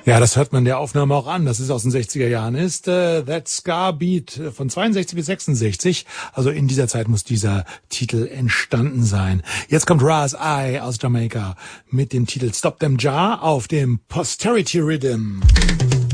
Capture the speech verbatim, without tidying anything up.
Ja, das hört man der Aufnahme auch an, dass es aus den sechziger Jahren ist. Uh, That Ska Beat von zweiundsechzig bis sechsundsechzig. Also in dieser Zeit muss dieser Titel entstanden sein. Jetzt kommt Ras I aus Jamaika mit dem Titel Stop Them Jar auf dem Posterity Rhythm.